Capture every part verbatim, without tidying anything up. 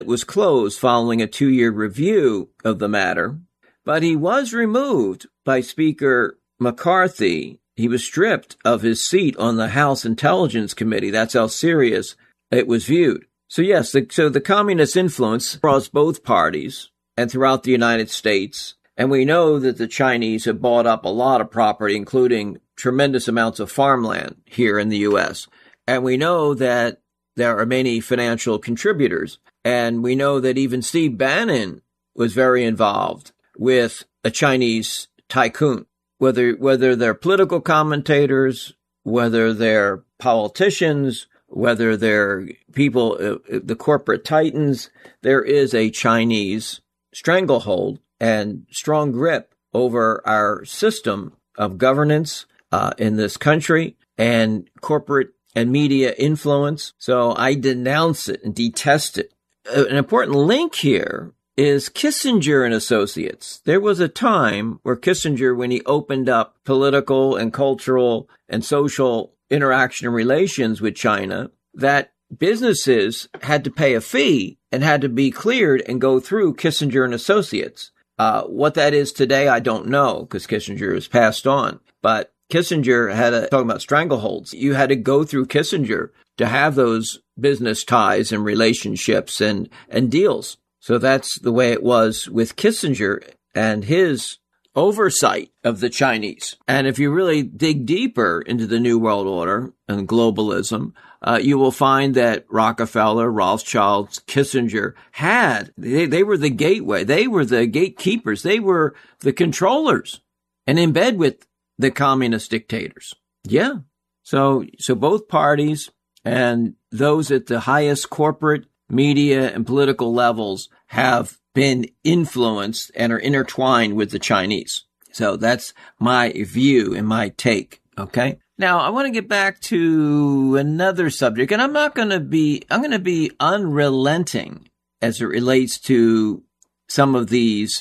was closed following a two-year review of the matter, but he was removed by Speaker McCarthy. He was stripped of his seat on the House Intelligence Committee. That's how serious it was viewed. So yes, the, so the communist influence across both parties and throughout the United States. And we know that the Chinese have bought up a lot of property, including tremendous amounts of farmland here in the U S. And we know that there are many financial contributors. And we know that even Steve Bannon was very involved with a Chinese tycoon, whether whether they're political commentators, whether they're politicians, whether they're people, uh, the corporate titans. There is a Chinese stranglehold and strong grip over our system of governance uh, in this country and corporate and media influence. So I denounce it and detest it. An important link here is Kissinger and Associates. There was a time where Kissinger, when he opened up political and cultural and social interaction and relations with China, that businesses had to pay a fee and had to be cleared and go through Kissinger and Associates. Uh, what that is today, I don't know, because Kissinger has passed on. But Kissinger had a, talking about strangleholds. You had to go through Kissinger to have those business ties and relationships and, and deals. So that's the way it was with Kissinger and his oversight of the Chinese. And if you really dig deeper into the New World Order and globalism, uh, you will find that Rockefeller, Rothschild, Kissinger had, they, they were the gateway. They were the gatekeepers. They were the controllers and in bed with the communist dictators. Yeah. So, so both parties and those at the highest corporate, media, and political levels have been influenced and are intertwined with the Chinese. So that's my view and my take. Okay. Now I want to get back to another subject, and I'm not going to be, I'm going to be unrelenting as it relates to some of these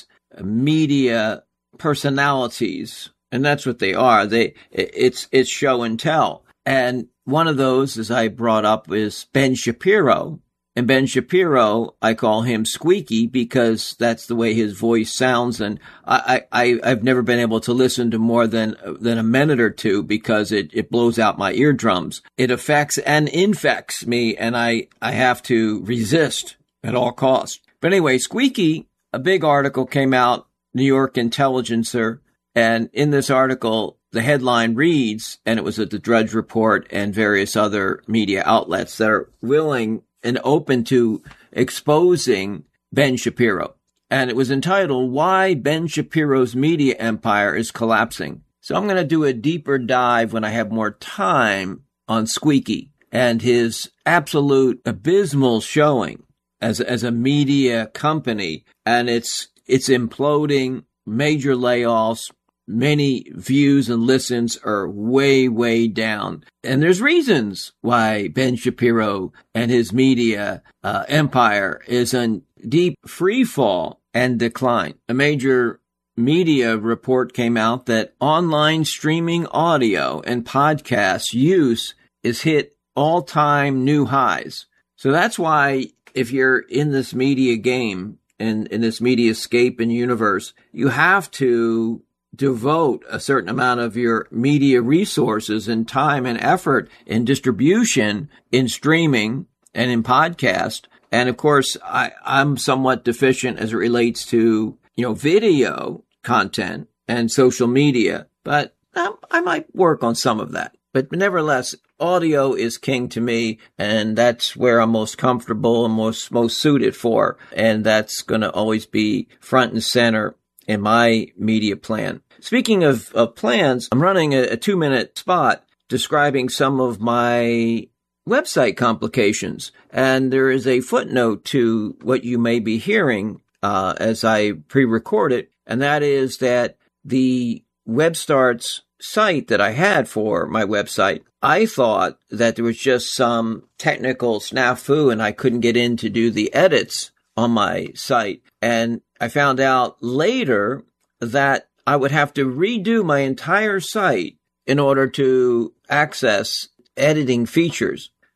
media personalities. And that's what they are. They, it's, it's show and tell. And one of those, as I brought up, is Ben Shapiro. And Ben Shapiro, I call him Squeaky because that's the way his voice sounds. And I, I, I've never been able to listen to more than, than a minute or two because it, it blows out my eardrums. It affects and infects me, and I, I have to resist at all costs. But anyway, Squeaky, a big article came out, New York Intelligencer. And in this article, the headline reads, and it was at the Drudge Report and various other media outlets that are willing and open to exposing Ben Shapiro. And it was entitled, Why Ben Shapiro's Media Empire is Collapsing. So I'm going to do a deeper dive when I have more time on Squeaky and his absolute abysmal showing as, as a media company. And it's, it's imploding, major layoffs. Many views and listens are way, way down. And there's reasons why Ben Shapiro and his media uh, empire is in deep free fall and decline. A major media report came out that online streaming audio and podcast use is hit all-time new highs. So that's why if you're in this media game, in, in this media scape and universe, you have to devote a certain amount of your media resources and time and effort in distribution, in streaming, and in podcast. And of course, I, I'm somewhat deficient as it relates to, you know, video content and social media, but I, I might work on some of that. But nevertheless, audio is king to me, and that's where I'm most comfortable and most, most suited for. And that's going to always be front and center in my media plan. Speaking of, of plans, I'm running a, a two-minute spot describing some of my website complications. And there is a footnote to what you may be hearing uh, as I pre-record it, and that is that the WebStarts site that I had for my website, I thought that there was just some technical snafu and I couldn't get in to do the edits on my site. And I found out later that I would have to redo my entire site in order to access editing features.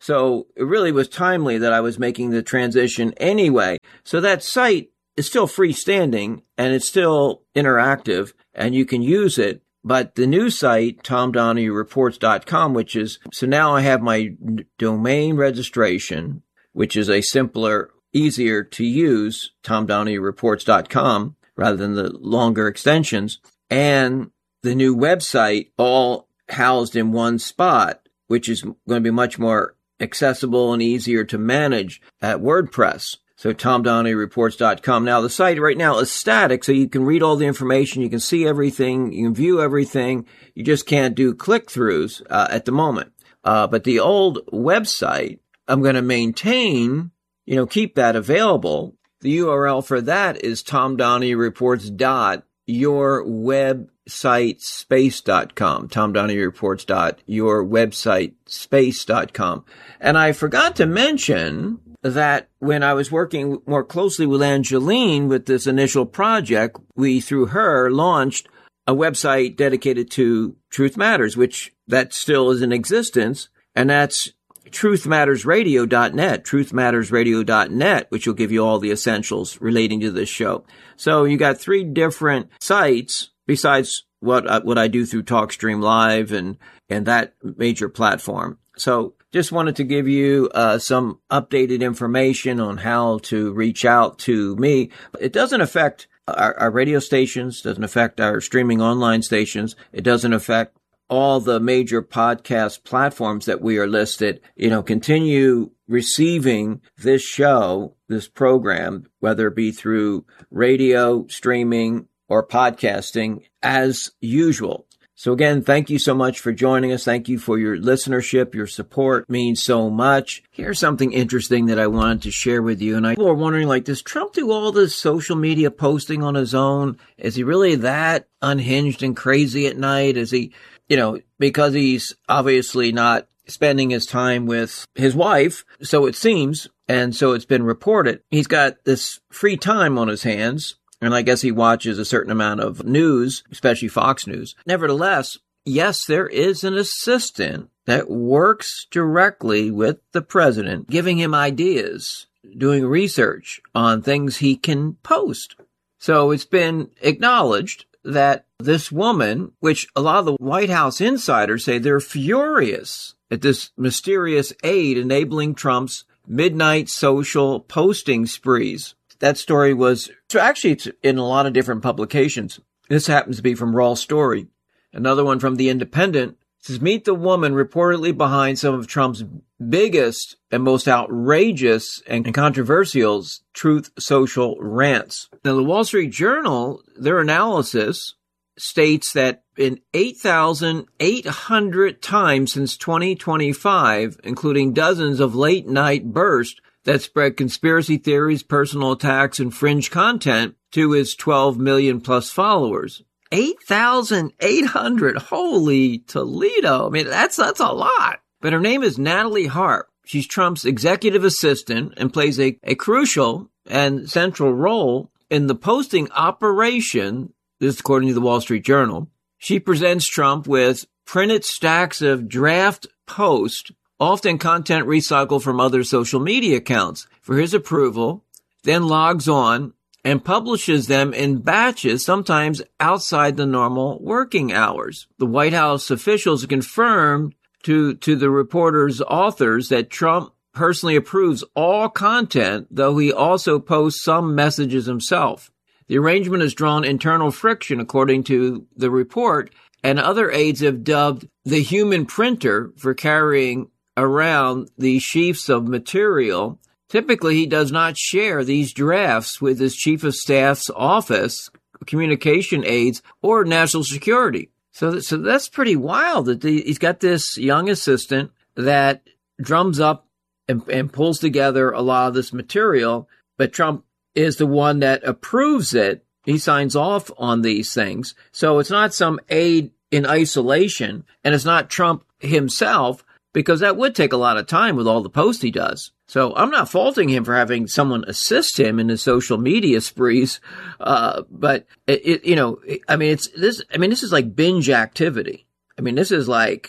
So it really was timely that I was making the transition anyway. So that site is still freestanding and it's still interactive and you can use it. But the new site, tom donahue reports dot com, which is, so now I have my domain registration, which is a simpler, easier to use, tom donahue reports dot com, rather than the longer extensions, and the new website all housed in one spot, which is going to be much more accessible and easier to manage at WordPress. So tom donahue reports dot com. Now, the site right now is static, so you can read all the information, you can see everything, you can view everything. You just can't do click-throughs uh, at the moment. Uh, but the old website, I'm going to maintain, you know, keep that available. The U R L for that is tom donahue reports dot your website space dot com. tom donahue reports dot your website space dot com. And I forgot to mention that when I was working more closely with Angeline with this initial project, we, through her, launched a website dedicated to Truth Matters, which that still is in existence, and that's truth matters radio dot net, truth matters radio dot net, which will give you all the essentials relating to this show. So you got three different sites besides what I, what I do through TalkStream Live and, and that major platform. So just wanted to give you uh, some updated information on how to reach out to me. It doesn't affect our, our radio stations, doesn't affect our streaming online stations. It doesn't affect all the major podcast platforms that we are listed. You know, continue receiving this show, this program, whether it be through radio, streaming, or podcasting as usual. So again, thank you so much for joining us. Thank you for your listenership. Your support means so much. Here's something interesting that I wanted to share with you. And I, people are wondering, like, does Trump do all this social media posting on his own? Is he really that unhinged and crazy at night? Is he, you know, because he's obviously not spending his time with his wife, so it seems, and so it's been reported, he's got this free time on his hands. And I guess he watches a certain amount of news, especially Fox News. Nevertheless, yes, there is an assistant that works directly with the president, giving him ideas, doing research on things he can post. So it's been acknowledged that this woman, which a lot of the White House insiders say they're furious at this mysterious aide enabling Trump's midnight social posting sprees. That story was, so actually it's in a lot of different publications. This happens to be from Raw Story. Another one from The Independent says, meet the woman reportedly behind some of Trump's biggest and most outrageous and controversial Truth Social rants. Now, the Wall Street Journal, their analysis states that in eight thousand eight hundred times since twenty twenty-five, including dozens of late-night bursts, that spread conspiracy theories, personal attacks, and fringe content to his twelve million plus followers. eight thousand eight hundred. Holy Toledo. I mean, that's, that's a lot. But her name is Natalie Harp. She's Trump's executive assistant and plays a, a crucial and central role in the posting operation. This is according to the Wall Street Journal. She presents Trump with printed stacks of draft posts, often content recycled from other social media accounts, for his approval, then logs on and publishes them in batches, sometimes outside the normal working hours. The White House officials confirmed to, to the reporter's authors that Trump personally approves all content, though he also posts some messages himself. The arrangement has drawn internal friction, according to the report, and other aides have dubbed the human printer for carrying around these sheafs of material. Typically, he does not share these drafts with his chief of staff's office, communication aides, or national security. So, that, so that's pretty wild that the, he's got this young assistant that drums up and, and pulls together a lot of this material, but Trump is the one that approves it. He signs off on these things. So it's not some aide in isolation, and it's not Trump himself, because that would take a lot of time with all the posts he does. So I'm not faulting him for having someone assist him in his social media sprees. Uh, but it, it, you know, I mean, it's this, I mean, this is like binge activity. I mean, this is like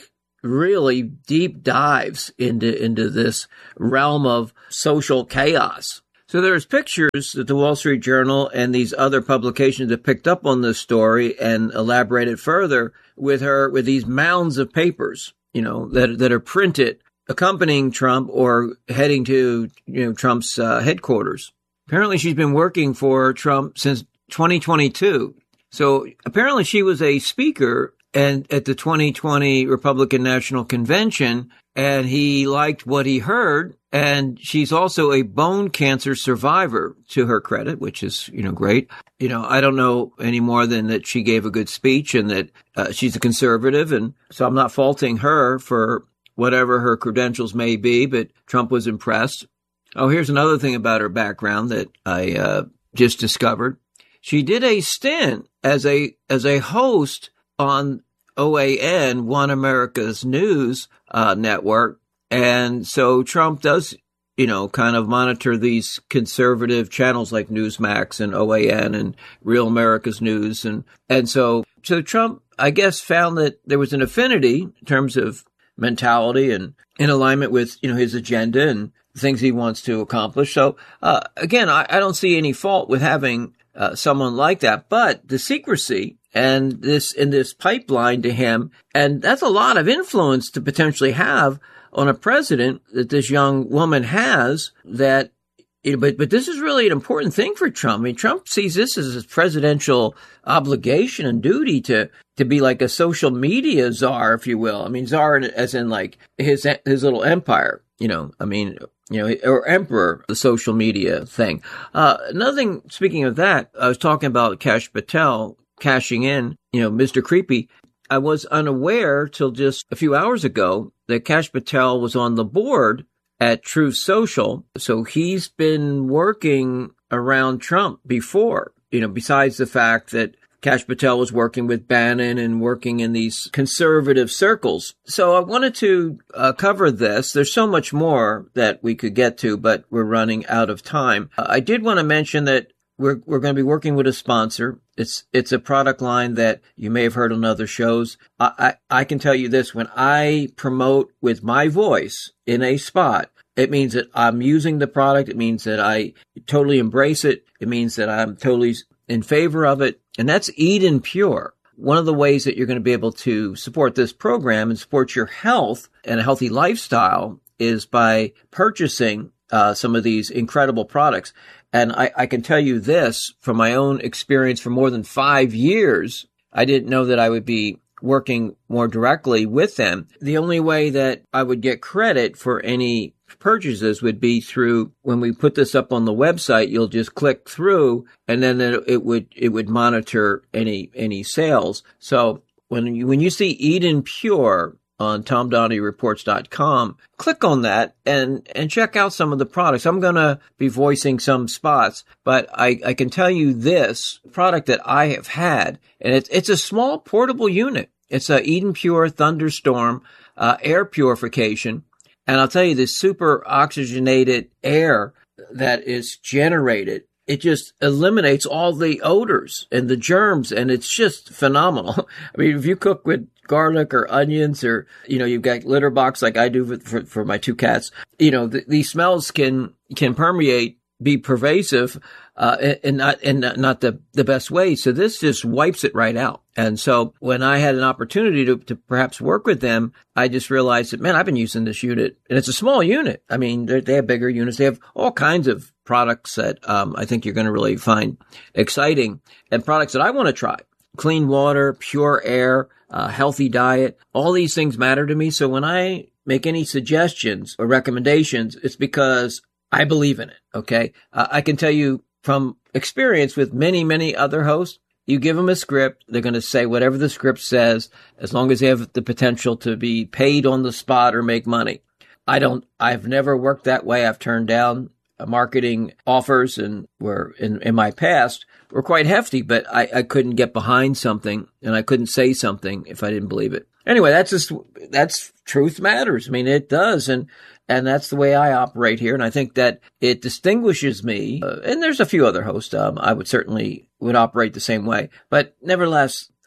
really deep dives into, into this realm of social chaos. So there's pictures that the Wall Street Journal and these other publications have picked up on this story and elaborated further with her, with these mounds of papers, you know, that, that are printed accompanying Trump or heading to, you know, Trump's uh, headquarters. Apparently she's been working for Trump since twenty twenty-two. So apparently she was a speaker and at the twenty twenty Republican National Convention, and he liked what he heard. And she's also a bone cancer survivor, to her credit, which is, you know, great. You know, I don't know any more than that she gave a good speech and that uh, she's a conservative. And so I'm not faulting her for whatever her credentials may be, but Trump was impressed. Oh, here's another thing about her background that I uh, just discovered. She did a stint as a as a host on O A N, One America's News uh, network. And so Trump does, you know, kind of monitor these conservative channels like Newsmax and O A N and Real America's News. And, and so, so Trump, I guess, found that there was an affinity in terms of mentality and in alignment with, you know, his agenda and things he wants to accomplish. So, uh, again, I, I don't see any fault with having uh, someone like that, but the secrecy and this in this pipeline to him, and that's a lot of influence to potentially have on a president that this young woman has. That, you know, but but this is really an important thing for Trump. I mean, Trump sees this as his presidential obligation and duty to to be like a social media czar, if you will. I mean, czar as in like his his little empire. You know, I mean, you know, or emperor, the social media thing. Uh, another thing, speaking of that, I was talking about Kash Patel cashing in, you know, Mister Creepy. I was unaware till just a few hours ago that Kash Patel was on the board at Truth Social. So he's been working around Trump before, you know, besides the fact that Kash Patel was working with Bannon and working in these conservative circles. So I wanted to uh, cover this. There's so much more that we could get to, but we're running out of time. Uh, I did want to mention that We're we're going to be working with a sponsor. It's it's a product line that you may have heard on other shows. I, I, I can tell you this: when I promote with my voice in a spot, it means that I'm using the product. It means that I totally embrace it. It means that I'm totally in favor of it. And that's Eden Pure. One of the ways that you're going to be able to support this program and support your health and a healthy lifestyle is by purchasing uh, some of these incredible products. And I, I can tell you this from my own experience for more than five years. I didn't know that I would be working more directly with them. The only way that I would get credit for any purchases would be through, when we put this up on the website, you'll just click through and then it would, it would monitor any, any sales. So when you, when you see Eden Pure on tom donahue reports dot com, click on that and, and check out some of the products. I'm going to be voicing some spots, but I, I can tell you this product that I have had, and it's, it's a small portable unit. It's a Eden Pure Thunderstorm, uh, air purification. And I'll tell you, this super oxygenated air that is generated, it just eliminates all the odors and the germs, and it's just phenomenal. I mean, if you cook with garlic or onions, or, you know, you've got litter box like I do for, for, for my two cats, you know, the, these smells can, can permeate, be pervasive, uh, and not, and not the, the best way. So this just wipes it right out. And so when I had an opportunity to, to perhaps work with them, I just realized that, man, I've been using this unit, and it's a small unit. I mean, they have bigger units. They have all kinds of products that, um, I think you're going to really find exciting, and products that I want to try. Clean water, pure air, uh, healthy diet. All these things matter to me. So when I make any suggestions or recommendations, it's because I believe in it. Okay. Uh, I can tell you from experience with many, many other hosts, you give them a script, they're going to say whatever the script says, as long as they have the potential to be paid on the spot or make money. I don't, I've never worked that way. I've turned down marketing offers, and were in, in my past were quite hefty, but I, I couldn't get behind something, and I couldn't say something if I didn't believe it. Anyway, that's just, that's truth matters. I mean, it does. And, and that's the way I operate here. And I think that it distinguishes me. Uh, and there's a few other hosts. Um, I would certainly would operate the same way, but nevertheless,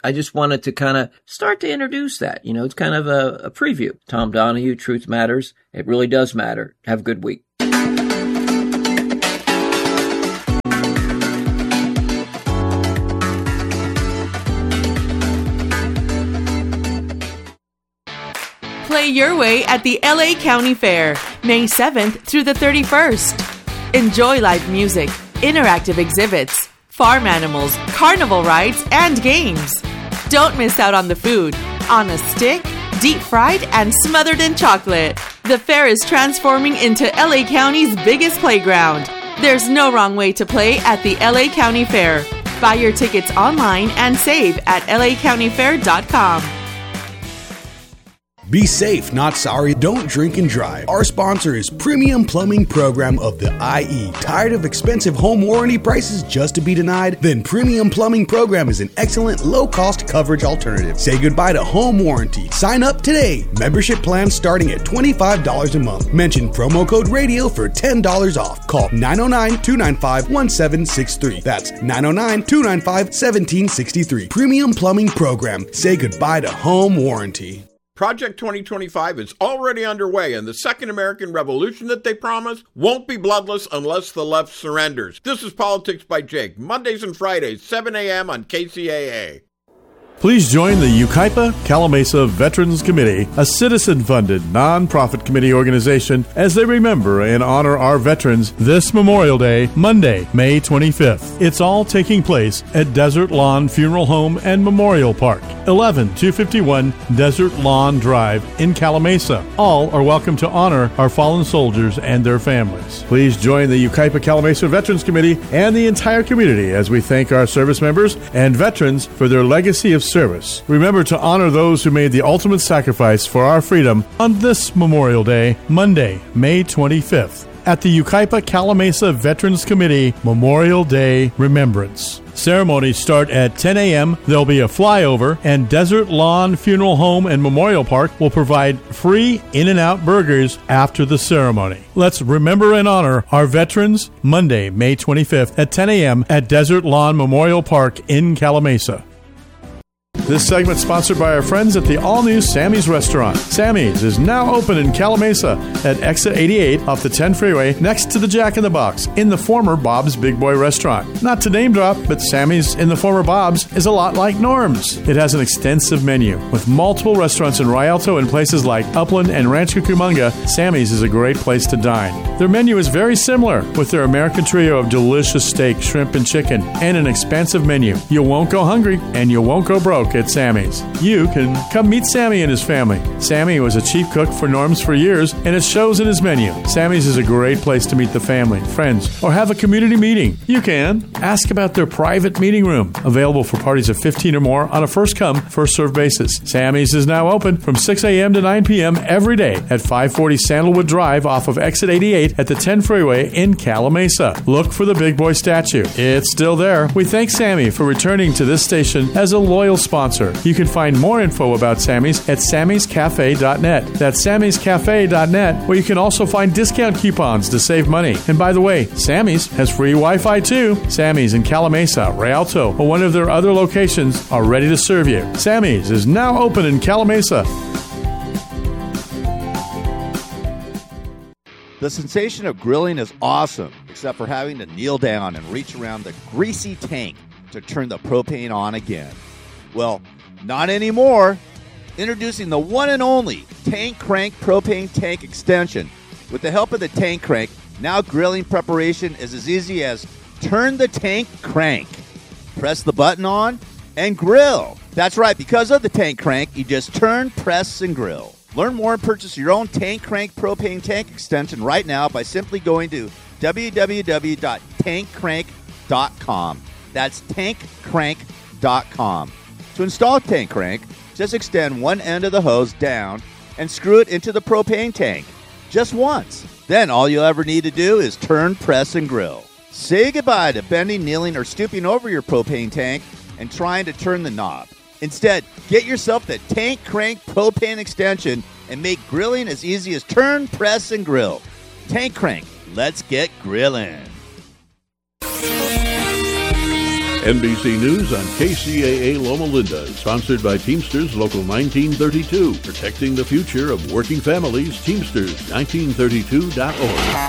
I just wanted to kind of start to introduce that. You know, it's kind of a, a preview. Tom Donahue, Truth Matters. It really does matter. Have a good week. Play your way at the L A County Fair, May seventh through the thirty-first. Enjoy live music, interactive exhibits, farm animals, carnival rides, and games. Don't miss out on the food. On a stick, deep fried, and smothered in chocolate. The fair is transforming into L A County's biggest playground. There's no wrong way to play at the L A County Fair. Buy your tickets online and save at L A county fair dot com. Be safe, not sorry. Don't drink and drive. Our sponsor is Premium Plumbing Program of the I E. Tired of expensive home warranty prices just to be denied? Then Premium Plumbing Program is an excellent low-cost coverage alternative. Say goodbye to home warranty. Sign up today. Membership plans starting at twenty-five dollars a month. Mention promo code radio for ten dollars off. Call nine oh nine, two nine five, one seven six three. That's nine oh nine, two nine five, one seven six three. Premium Plumbing Program. Say goodbye to home warranty. Project twenty twenty-five is already underway, and the Second American Revolution that they promise won't be bloodless unless the left surrenders. This is Politics by Jake, Mondays and Fridays, seven a.m. on K C A A. Please join the Yucaipa Calamasa Veterans Committee, a citizen-funded, non-profit committee organization, as they remember and honor our veterans this Memorial Day, Monday, May twenty-fifth. It's all taking place at Desert Lawn Funeral Home and Memorial Park, eleven two fifty-one Desert Lawn Drive in Calamasa. All are welcome to honor our fallen soldiers and their families. Please join the Yucaipa Calamasa Veterans Committee and the entire community as we thank our service members and veterans for their legacy of service. Remember to honor those who made the ultimate sacrifice for our freedom on this Memorial Day, Monday, May twenty-fifth, at the Yucaipa Calamasa Veterans Committee Memorial Day Remembrance. Ceremonies start at ten a.m. There'll be a flyover, and Desert Lawn Funeral Home and Memorial Park will provide free In-N-Out burgers after the ceremony. Let's remember and honor our veterans Monday, May twenty-fifth at ten a.m. at Desert Lawn Memorial Park in Calamasa. This segment sponsored by our friends at the all-new Sammy's Restaurant. Sammy's is now open in Calamasa at exit eighty-eight off the ten freeway next to the Jack in the Box in the former Bob's Big Boy Restaurant. Not to name drop, but Sammy's in the former Bob's is a lot like Norm's. It has an extensive menu. With multiple restaurants in Rialto and places like Upland and Rancho Cucamonga, Sammy's is a great place to dine. Their menu is very similar, with their American trio of delicious steak, shrimp, and chicken, and an expansive menu. You won't go hungry, and you won't go broke at Sammy's. You can come meet Sammy and his family. Sammy was a chief cook for Norm's for years, and it shows in his menu. Sammy's is a great place to meet the family, friends, or have a community meeting. You can ask about their private meeting room, available for parties of fifteen or more on a first-come, first-served basis. Sammy's is now open from six a.m. to nine p.m. every day at five forty Sandalwood Drive off of exit eighty-eight at the ten freeway in Calamasa. Look for the Big Boy statue. It's still there. We thank Sammy for returning to this station as a loyal sponsor. You can find more info about Sammy's at sammys cafe dot net. That's sammys cafe dot net, where you can also find discount coupons to save money. And by the way, Sammy's has free Wi-Fi too. Sammy's in Calamasa, Rialto, or one of their other locations are ready to serve you. Sammy's is now open in Calamasa. The sensation of grilling is awesome, except for having to kneel down and reach around the greasy tank to turn the propane on again. Well, not anymore. Introducing the one and only Tank Crank Propane Tank Extension. With the help of the Tank Crank, now grilling preparation is as easy as turn the tank crank, press the button on, and grill. That's right, because of the Tank Crank, you just turn, press, and grill. Learn more and purchase your own Tank Crank Propane Tank Extension right now by simply going to w w w dot tank crank dot com. That's tank crank dot com. To install Tank Crank, just extend one end of the hose down and screw it into the propane tank. Just once. Then all you'll ever need to do is turn, press, and grill. Say goodbye to bending, kneeling, or stooping over your propane tank and trying to turn the knob. Instead, get yourself the Tank Crank Propane Extension and make grilling as easy as turn, press, and grill. Tank Crank, let's get grilling. N B C News on K C A A Loma Linda is sponsored by Teamsters Local nineteen thirty-two, protecting the future of working families. Teamsters nineteen thirty-two dot org.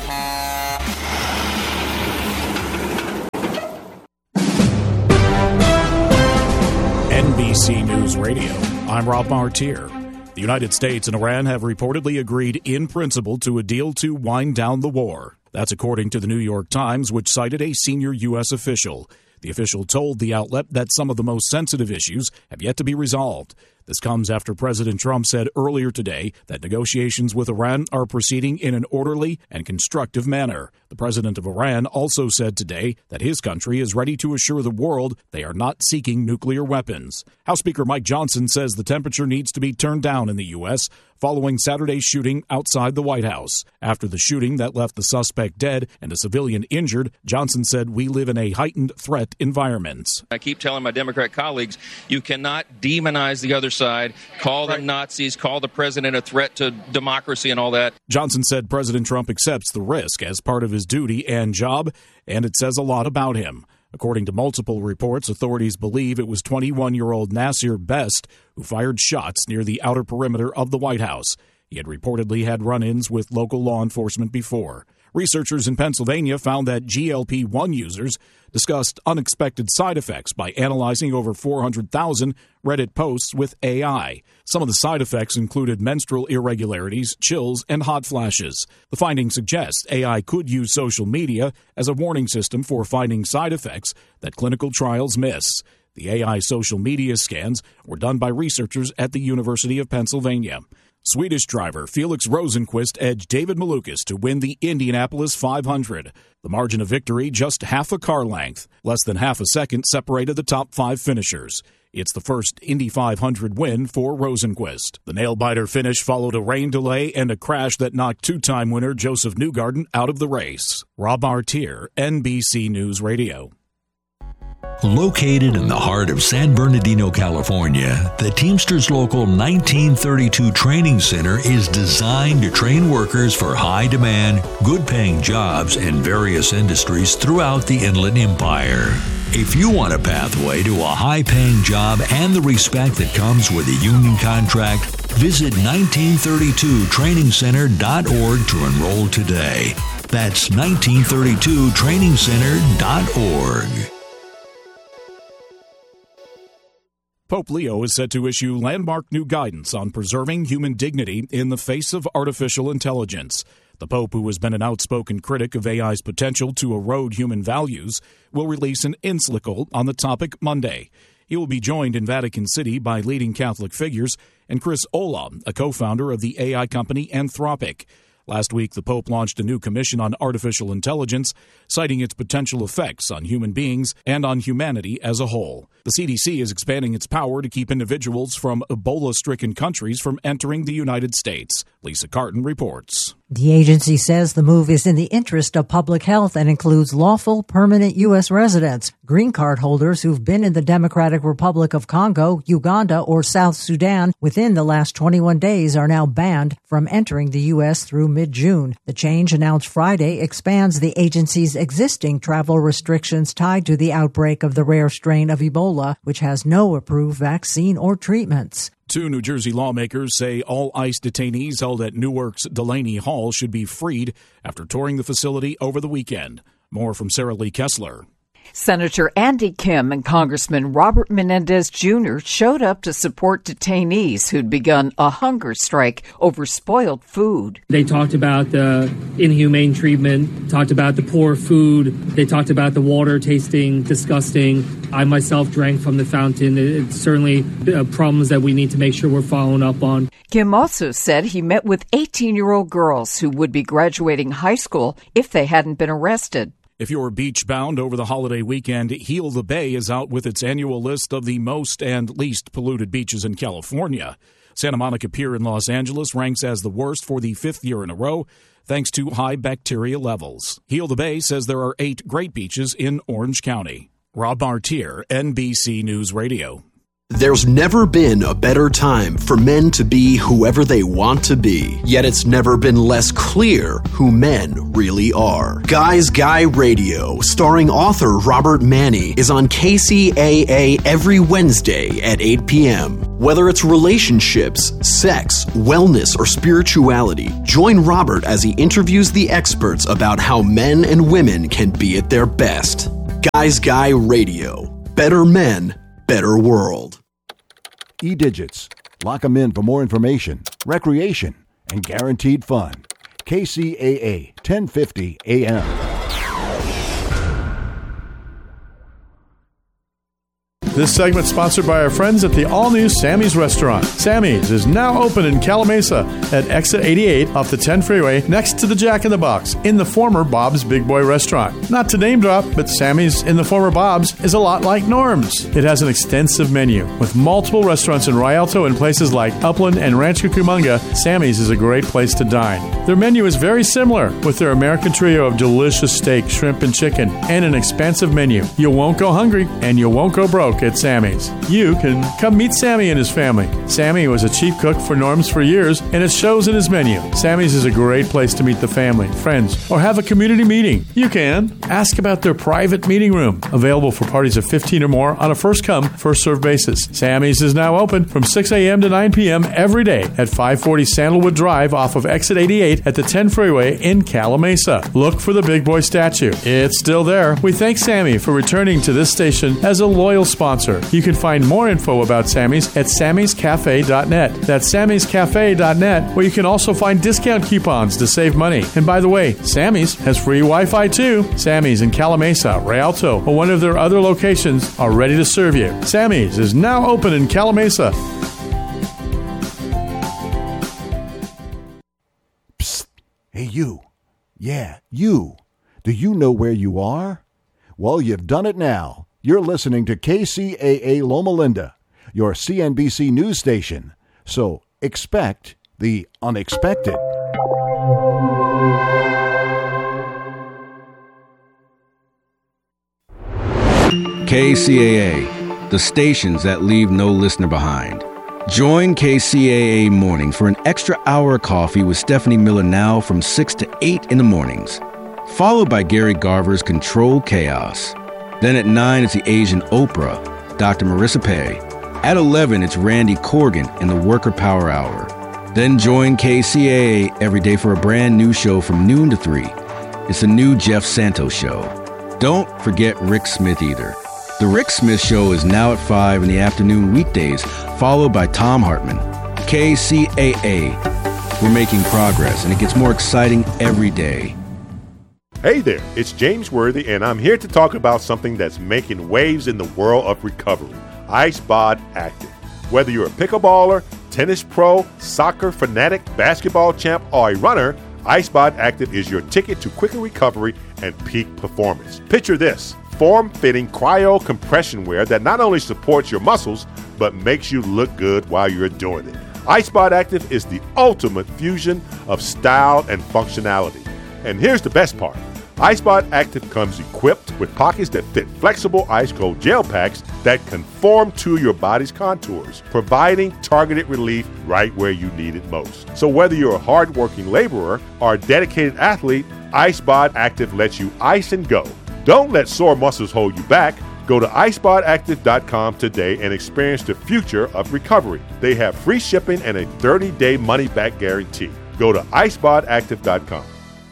N B C News Radio. I'm Rob Martier. The United States and Iran have reportedly agreed in principle to a deal to wind down the war. That's according to the New York Times, which cited a senior U S official. The official told the outlet that some of the most sensitive issues have yet to be resolved. This comes after President Trump said earlier today that negotiations with Iran are proceeding in an orderly and constructive manner. The president of Iran also said today that his country is ready to assure the world they are not seeking nuclear weapons. House Speaker Mike Johnson says the temperature needs to be turned down in the U S following Saturday's shooting outside the White House. After the shooting that left the suspect dead and a civilian injured, Johnson said we live in a heightened threat environment. I keep telling my Democrat colleagues, you cannot demonize the other side, call them Nazis, call the president a threat to democracy and all that. Johnson said President Trump accepts the risk as part of his duty and job, and it says a lot about him. According to multiple reports, authorities believe it was twenty-one-year-old Nasir Best who fired shots near the outer perimeter of the White House. He had reportedly had run-ins with local law enforcement before. Researchers in Pennsylvania found that G L P one users discussed unexpected side effects by analyzing over four hundred thousand Reddit posts with A I. Some of the side effects included menstrual irregularities, chills, and hot flashes. The findings suggest A I could use social media as a warning system for finding side effects that clinical trials miss. The A I social media scans were done by researchers at the University of Pennsylvania. Swedish driver Felix Rosenqvist edged David Malukas to win the Indianapolis five hundred. The margin of victory just half a car length. Less than half a second separated the top five finishers. It's the first Indy five hundred win for Rosenqvist. The nail-biter finish followed a rain delay and a crash that knocked two-time winner Joseph Newgarden out of the race. Rob Artier, N B C News Radio. Located in the heart of San Bernardino, California, the Teamsters Local nineteen thirty-two Training Center is designed to train workers for high-demand, good-paying jobs in various industries throughout the Inland Empire. If you want a pathway to a high-paying job and the respect that comes with a union contract, visit nineteen thirty-two training center dot org to enroll today. That's nineteen thirty-two training center dot org. Pope Leo is set to issue landmark new guidance on preserving human dignity in the face of artificial intelligence. The Pope, who has been an outspoken critic of A I's potential to erode human values, will release an encyclical on the topic Monday. He will be joined in Vatican City by leading Catholic figures and Chris Olah, a co-founder of the A I company Anthropic. Last week, the Pope launched a new commission on artificial intelligence, citing its potential effects on human beings and on humanity as a whole. The C D C is expanding its power to keep individuals from Ebola-stricken countries from entering the United States. Lisa Carton reports. The agency says the move is in the interest of public health and includes lawful, permanent U S residents. Green card holders who've been in the Democratic Republic of Congo, Uganda, or South Sudan within the last twenty-one days are now banned from entering the U S through mid-June. The change, announced Friday, expands the agency's existing travel restrictions tied to the outbreak of the rare strain of Ebola, which has no approved vaccine or treatments. Two New Jersey lawmakers say all ICE detainees held at Newark's Delaney Hall should be freed after touring the facility over the weekend. More from Sarah Lee Kessler. Senator Andy Kim and Congressman Robert Menendez Junior showed up to support detainees who'd begun a hunger strike over spoiled food. They talked about the inhumane treatment, talked about the poor food, they talked about the water tasting disgusting. I myself drank from the fountain. It's certainly problems that we need to make sure we're following up on. Kim also said he met with eighteen-year-old girls who would be graduating high school if they hadn't been arrested. If you're beach-bound over the holiday weekend, Heal the Bay is out with its annual list of the most and least polluted beaches in California. Santa Monica Pier in Los Angeles ranks as the worst for the fifth year in a row, thanks to high bacteria levels. Heal the Bay says there are eight great beaches in Orange County. Rob Artier, N B C News Radio. There's never been a better time for men to be whoever they want to be, yet it's never been less clear who men really are. Guys Guy Radio, starring author Robert Manni, is on K C A A every Wednesday at eight p.m. Whether it's relationships, sex, wellness, or spirituality, join Robert as he interviews the experts about how men and women can be at their best. Guys Guy Radio. Better men, better world. E-Digits. Lock 'em in for more information, recreation, and guaranteed fun. K C A A, ten fifty A M. This segment sponsored by our friends at the all-new Sammy's Restaurant. Sammy's is now open in Calamasa at exit eighty-eight off the ten freeway next to the Jack in the Box in the former Bob's Big Boy Restaurant. Not to name drop, but Sammy's in the former Bob's is a lot like Norm's. It has an extensive menu with multiple restaurants in Rialto and places like Upland and Rancho Cucamonga. Sammy's is a great place to dine. Their menu is very similar with their American trio of delicious steak, shrimp, and chicken and an expansive menu. You won't go hungry and you won't go broke at Sammy's. You can come meet Sammy and his family. Sammy was a chief cook for Norm's for years, and it shows in his menu. Sammy's is a great place to meet the family, friends, or have a community meeting. You can ask about their private meeting room, available for parties of fifteen or more on a first-come, first-served basis. Sammy's is now open from six a.m. to nine p.m. every day at five forty Sandalwood Drive off of exit eighty-eight at the ten freeway in Calamasa. Look for the Big Boy statue. It's still there. We thank Sammy for returning to this station as a loyal sponsor. You can find more info about Sammy's at sammys cafe dot net. That's sammys cafe dot net, where you can also find discount coupons to save money. And by the way, Sammy's has free Wi-Fi too. Sammy's in Calamasa, Rialto, or one of their other locations are ready to serve you. Sammy's is now open in Calamasa. Psst. Hey, you. Yeah, you. Do you know where you are? Well, you've done it now. You're listening to K C A A Loma Linda, your C N B C news station. So expect the unexpected. K C A A, the stations that leave no listener behind. Join K C A A Morning for an extra hour of coffee with Stephanie Miller now from six to eight in the mornings, followed by Gary Garver's Control Chaos. Then at nine, it's the Asian Oprah, Doctor Marissa Pei. At eleven, it's Randy Corgan in the Worker Power Hour. Then join K C A A every day for a brand new show from noon to three. It's the new Jeff Santos Show. Don't forget Rick Smith either. The Rick Smith Show is now at five in the afternoon weekdays, followed by Tom Hartman. K C A A. We're making progress, and it gets more exciting every day. Hey there, it's James Worthy, and I'm here to talk about something that's making waves in the world of recovery, IceBod Active. Whether you're a pickleballer, tennis pro, soccer fanatic, basketball champ, or a runner, IceBod Active is your ticket to quicker recovery and peak performance. Picture this, form-fitting cryo compression wear that not only supports your muscles, but makes you look good while you're doing it. IceBod Active is the ultimate fusion of style and functionality. And here's the best part. IceBod Active comes equipped with pockets that fit flexible ice cold gel packs that conform to your body's contours, providing targeted relief right where you need it most. So whether you're a hard-working laborer or a dedicated athlete, IceBod Active lets you ice and go. Don't let sore muscles hold you back. Go to ice bod active dot com today and experience the future of recovery. They have free shipping and a thirty-day money-back guarantee. Go to ice bod active dot com.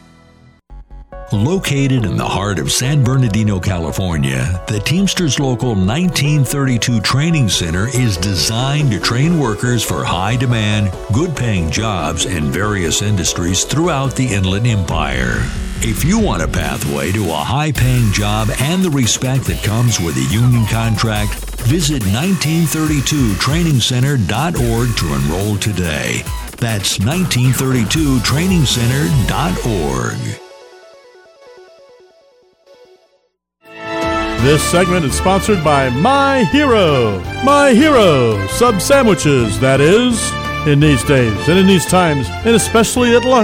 Located in the heart of San Bernardino, California, the Teamsters Local nineteen thirty-two Training Center is designed to train workers for high-demand, good-paying jobs in various industries throughout the Inland Empire. If you want a pathway to a high-paying job and the respect that comes with a union contract, visit nineteen thirty-two training center dot org to enroll today. That's nineteen thirty-two training center dot org. This segment is sponsored by My Hero. My Hero sub sandwiches, that is. In these days and in these times, and especially at lunch,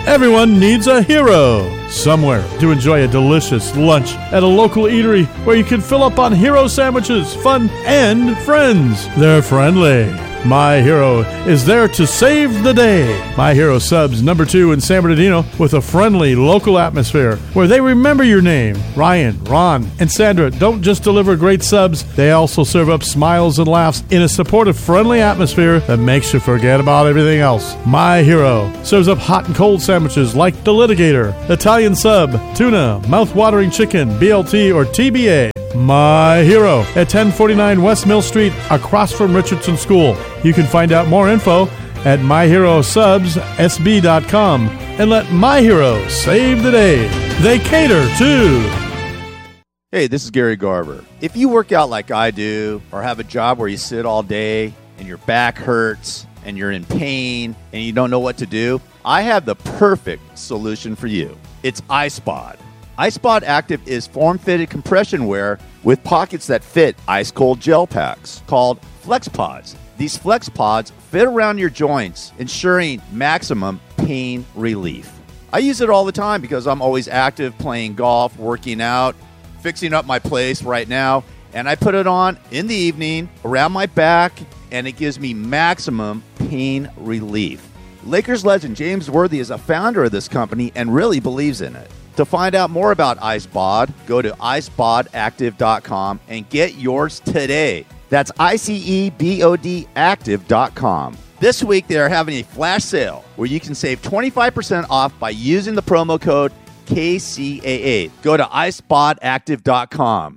Everyone needs a hero. Somewhere to enjoy a delicious lunch at a local eatery where you can fill up on hero sandwiches, fun, and friends. They're friendly. My Hero is there to save the day. My Hero Subs number two in San Bernardino with a friendly local atmosphere where they remember your name. Ryan, Ron, and Sandra don't just deliver great subs, they also serve up smiles and laughs in a supportive, friendly atmosphere that makes you forget about everything else. My Hero serves up hot and cold sandwiches like the Litigator, Italian Sub, tuna, mouth-watering chicken, B L T, or T B A. My Hero at ten forty-nine West Mill Street, across from Richardson School. You can find out more info at my hero subs s b dot com and let My Hero save the day. They cater too. Hey, this is Gary Garver. If you work out like I do, or have a job where you sit all day and your back hurts and you're in pain and you don't know what to do, I have the perfect solution for you. It's iSpod. iSpod Active is form-fitted compression wear with pockets that fit ice-cold gel packs called FlexPods. These FlexPods fit around your joints, ensuring maximum pain relief. I use it all the time because I'm always active, playing golf, working out, fixing up my place right now, and I put it on in the evening around my back, and it gives me maximum pain relief. Lakers legend James Worthy is a founder of this company and really believes in it. To find out more about iSpod, go to i spod active dot com and get yours today. That's I C E B O D active dot com. This week they are having a flash sale where you can save twenty-five percent off by using the promo code K C A A. Go to i spod active dot com.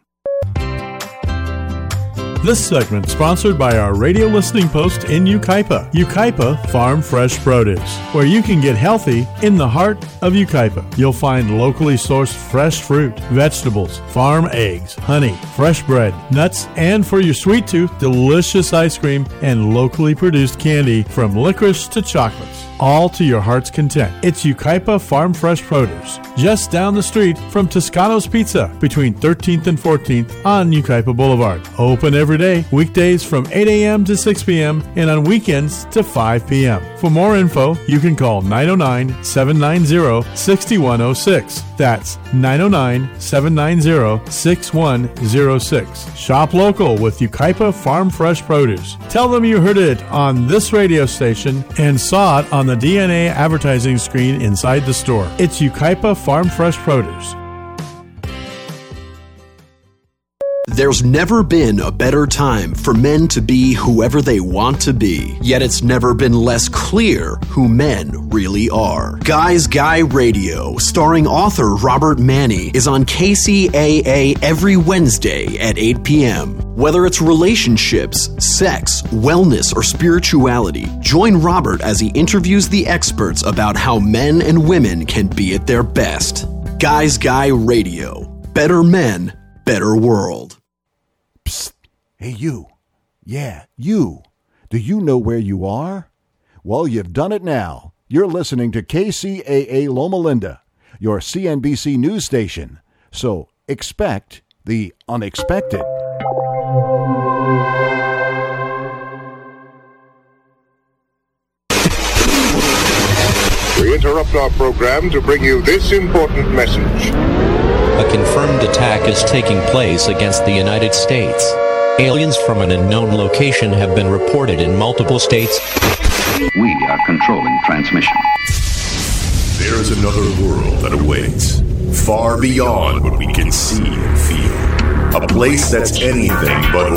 This segment sponsored by our radio listening post in Yucaipa, Yucaipa Farm Fresh Produce, where you can get healthy in the heart of Yucaipa. You'll find locally sourced fresh fruit, vegetables, farm eggs, honey, fresh bread, nuts, and for your sweet tooth, delicious ice cream and locally produced candy from licorice to chocolates, all to your heart's content. It's Yucaipa Farm Fresh Produce, just down the street from Toscano's Pizza, between thirteenth and fourteenth on Yucaipa Boulevard. Open every day, weekdays from eight a.m. to six p.m. and on weekends to five p.m. For more info, you can call nine oh nine, seven nine zero, six one oh six. That's nine oh nine, seven nine zero, six one oh six. Shop local with Yucaipa Farm Fresh Produce. Tell them you heard it on this radio station and saw it on the D N A advertising screen inside the store. It's Yucaipa Farm Fresh Produce. There's never been a better time for men to be whoever they want to be, yet it's never been less clear who men really are. Guys Guy Radio, starring author Robert Manni, is on K C A A every Wednesday at eight p.m. Whether it's relationships, sex, wellness, or spirituality, join Robert as he interviews the experts about how men and women can be at their best. Guys Guy Radio. Better men, better world. Psst. Hey, you. Yeah, you. Do you know where you are? Well, you've done it now. You're listening to K C A A Loma Linda, your C N B C news station. So expect the unexpected. We interrupt our program to bring you this important message. A confirmed attack is taking place against the United States. Aliens from an unknown location have been reported in multiple states. We are controlling transmission. There is another world that awaits, far beyond what we can see and feel. A place that's anything but